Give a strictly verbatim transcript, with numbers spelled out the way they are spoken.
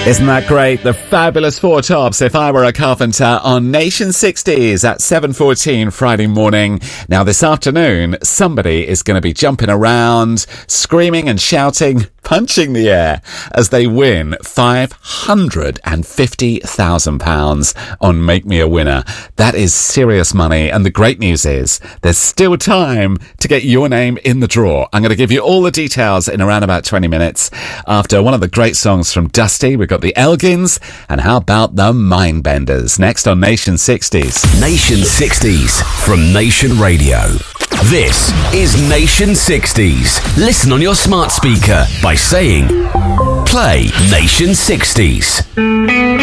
Isn't that great? The fabulous Four Tops, If I Were a Carpenter, on Nation sixties at seven fourteen Friday morning. Now this afternoon, somebody is going to be jumping around, screaming and shouting, punching the air as they win five hundred fifty thousand pounds on Make Me a Winner. That is serious money, and the great news is there's still time to get your name in the draw. I'm going to give you all the details in around about twenty minutes after one of the great songs from Dusty. We've got the Elgins, and how about the Mindbenders? Next on Nation sixties. Nation sixties from Nation Radio. This is Nation sixties. Listen on your smart speaker by saying, play Nation sixties.